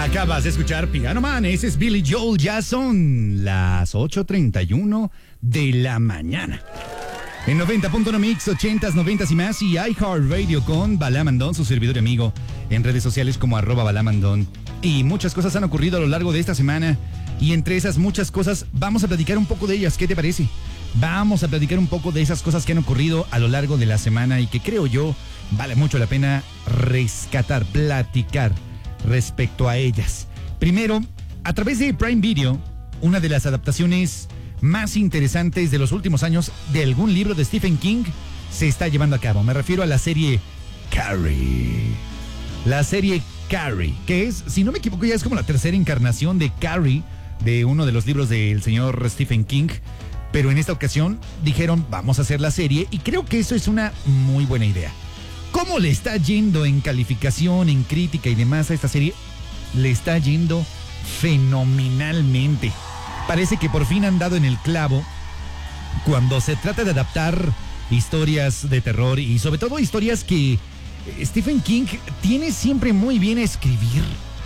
Acabas de escuchar Piano Man, ese es Billy Joel, ya son las 8:31 de la mañana. En 90.1 Mix, 80s, 90s y más, y iHeartRadio con Balamandón, su servidor y amigo, en redes sociales como @Balamandón. Y muchas cosas han ocurrido a lo largo de esta semana, y entre esas muchas cosas vamos a platicar un poco de ellas. ¿Qué te parece? Vamos a platicar un poco de esas cosas que han ocurrido a lo largo de la semana y que creo yo vale mucho la pena rescatar, platicar respecto a ellas. Primero, a través de Prime Video, una de las adaptaciones más interesantes de los últimos años de algún libro de Stephen King se está llevando a cabo. Me refiero a la serie Carrie. La serie Carrie, que es, si no me equivoco, ya es como la tercera encarnación de Carrie, de uno de los libros del señor Stephen King. Pero en esta ocasión dijeron, vamos a hacer la serie, y creo que eso es una muy buena idea. ¿Cómo le está yendo en calificación, en crítica y demás a esta serie? Le está yendo fenomenalmente. Parece que por fin han dado en el clavo cuando se trata de adaptar historias de terror y sobre todo historias que Stephen King tiene siempre muy bien a escribir.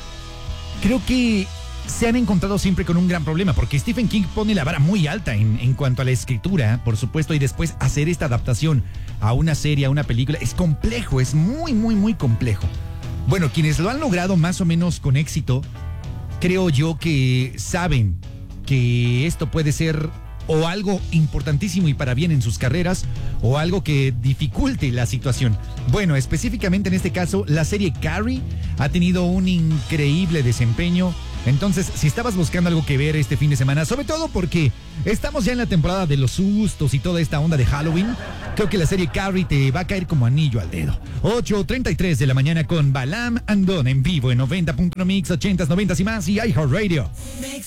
Creo que se han encontrado siempre con un gran problema porque Stephen King pone la vara muy alta en cuanto a la escritura, por supuesto, y después hacer esta adaptación a una serie, a una película, es complejo, es muy, muy, muy complejo. Bueno, quienes lo han logrado más o menos con éxito, creo yo que saben que esto puede ser o algo importantísimo y para bien en sus carreras o algo que dificulte la situación. Bueno, específicamente en este caso, la serie Carrie ha tenido un increíble desempeño. Entonces, si estabas buscando algo que ver este fin de semana, sobre todo porque estamos ya en la temporada de los sustos y toda esta onda de Halloween, creo que la serie Carrie te va a caer como anillo al dedo. 8:33 de la mañana con Balam Andón en vivo en 90.1 Mix, 80s, 90s y más y iHeartRadio.